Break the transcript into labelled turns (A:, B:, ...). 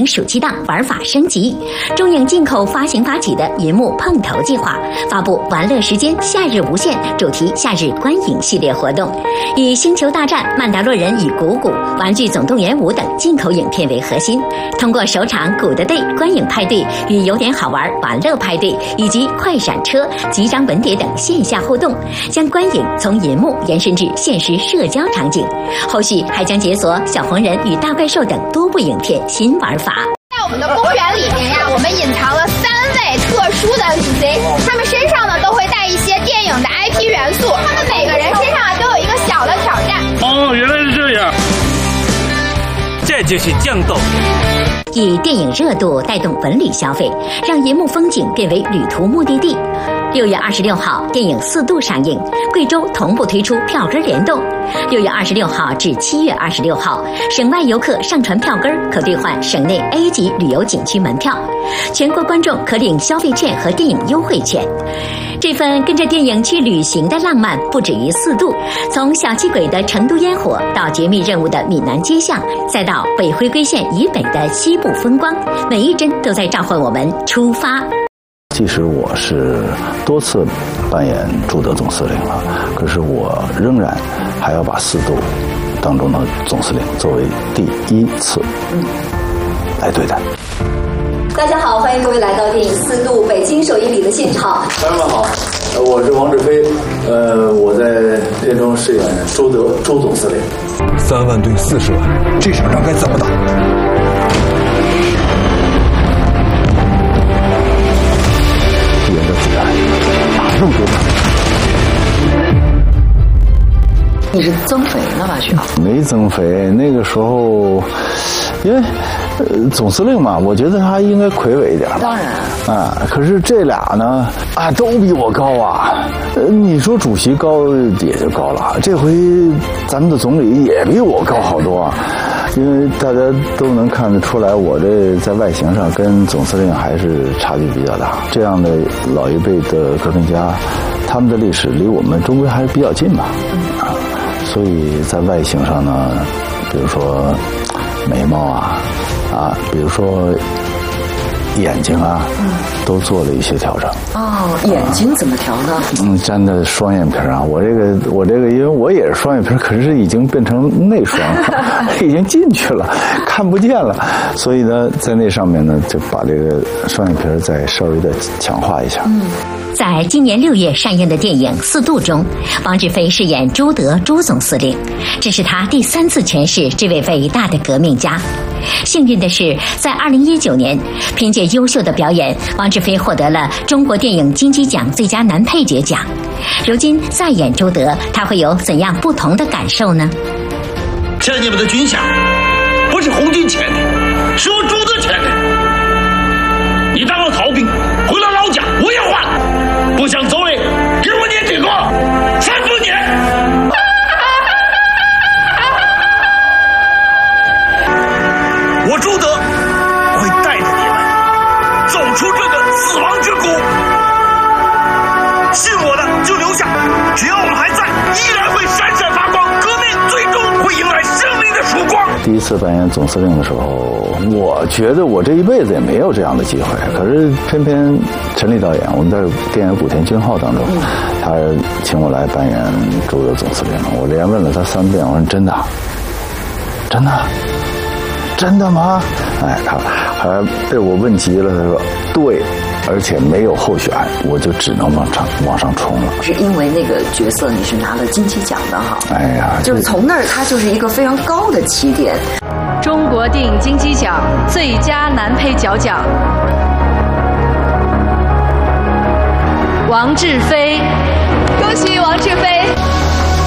A: 暑期档玩法升级，中影进口发行发起的银幕碰头计划，发布玩乐时间夏日无限主题夏日观影系列活动，以《星球大战》、《曼达洛人》与《谷谷》、《玩具总动员5》等进口影片为核心，通过首场古的 day 观影派对与有点好玩玩乐派对以及快闪车、集章文牒等线下互动，将观影从银幕延伸至现实社交场景。后续还将解锁小黄人与大怪兽等多部影片新玩法。
B: 在我们的公园里面呀，我们隐藏了3位特殊的 NPC， 他们身上呢都会带一些电影的 IP 元素，他们每个人身上都有一个小的挑战。
C: 哦，原来是这样，这就是降斗。
A: 以电影热度带动文旅消费，让银幕风景变为旅途目的地。6月26号，电影《4度》上映，贵州同步推出票根联动。6月26号至7月26号，省外游客上传票根可兑换省内 A 级旅游景区门票，全国观众可领消费券和电影优惠券。这份跟着电影去旅行的浪漫不止于4度，从小气鬼的成都烟火到绝密任务的闽南街巷，再到北回归线以北的西部风光，每一帧都在召唤我们出发。
D: 即使我是多次扮演朱德总司令了，可是我仍然还要把4度当中的总司令作为第1次来对待。
E: 大家好，欢迎各位来到电影《4度》北京首映礼的现场。
F: 朋友们好，我是王志飞，我在片中饰演朱德朱总司令。
G: 3万对40万，这场仗该怎么打？
D: 敌人的子弹打入多门。
H: 你是增肥了吧？需要
D: 没增肥，那个时候，因为总司令嘛，我觉得他应该魁伟一点。
H: 当然
D: 啊，可是这俩呢都比我高啊。你说主席高也就高了，这回咱们的总理也比我高好多啊。因为大家都能看得出来，我这在外形上跟总司令还是差距比较大。这样的老一辈的革命家，他们的历史离我们中国还是比较近吧。所以在外形上呢，比如说眉毛比如说眼睛都做了一些调整。
H: 眼睛怎么调呢？
D: 粘的双眼皮啊，我这个，因为我也是双眼皮，可是已经变成内双了，已经进去了，看不见了。所以呢，在那上面呢，就把这个双眼皮再稍微的强化一下。
A: 在今年6月上映的电影《4度》中，王志飞饰演朱德朱总司令，这是他第3次诠释这位伟大的革命家。幸运的是，在2019年，凭借优秀的表演，王志飞获得了中国电影金鸡奖最佳男配角奖。如今再演朱德，他会有怎样不同的感受呢？
C: 欠你们的军饷不是红军欠的，是我朱德欠的。你当了逃兵，回了老家，我也还。不想走的，给我念这个3不念。我朱德会带着你们走出这个死亡之谷。信我的就留下，只要我们还在，依然会闪闪发光。革命最终会迎来生命的曙光。
D: 第1次扮演总司令的时候，我觉得我这一辈子也没有这样的机会，可是偏偏陈立导演，我们在电影《古田军号》当中，他请我来扮演朱德总司令，我连问了他3遍，我说真的，真的。真的吗？他还被我问急了，他说对，而且没有候选，我就只能往上冲了。
H: 是因为那个角色你是拿了金鸡奖的哈？
D: 哎呀，
H: 就是从那儿它就是一个非常高的起点。
I: 中国电影金鸡奖最佳男配角奖，王志飞，
B: 恭喜王志飞。